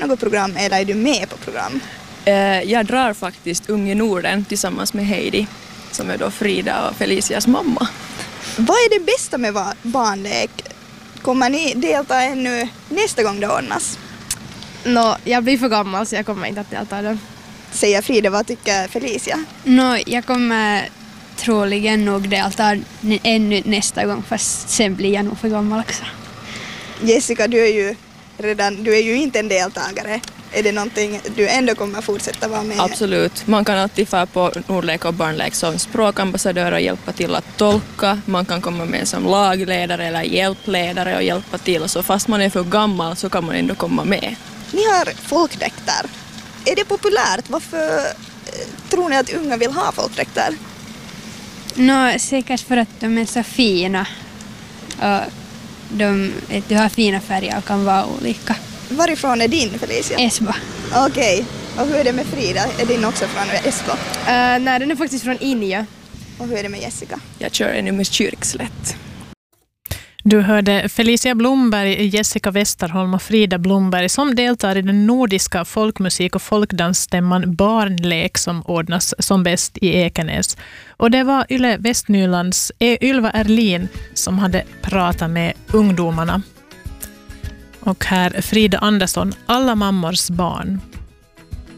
något program eller är du med på program? Jag drar faktiskt Ung i Norden tillsammans med Heidi, som är då Frida och Felicias mamma. Vad är det bästa med barnlek? Kommer ni delta ännu nästa gång det ordnas? Jag blir för gammal så jag kommer inte att delta den. Säger Frida, vad tycker Felicia? Jag kommer troligen nog delta ännu nästa gång, fast sen blir jag nog för gammal också. Jessica, du är ju inte en deltagare. Är det någonting du ändå kommer fortsätta vara med? Absolut. Man kan alltid få på Nordlek och barnlek som språkambassadör och hjälpa till att tolka. Man kan komma med som lagledare eller hjälpledare och hjälpa till. Så fast man är för gammal så kan man ändå komma med. Ni har folkdräkter. Är det populärt? Varför tror ni att unga vill ha folkdräkter? Säkert för att de är så fina. Och du har fina färger och kan vara olika. Varifrån är din, Felicia? Esbo. Okej. Och hur är det med Frida? Är din också från Esbo? Nej, den är faktiskt från Inja. Och hur är det med Jessica? Jag kör ännu med Kyrkslätt. Du hörde Felicia Blomberg, Jessica Westerholm och Frida Blomberg som deltar i den nordiska folkmusik- och folkdansstämman Barnlek som ordnas som bäst i Ekenäs. Och det var Yle Västnylands Ylva Erlin som hade pratat med ungdomarna. Och här Frida Andersson, Alla mammors barn.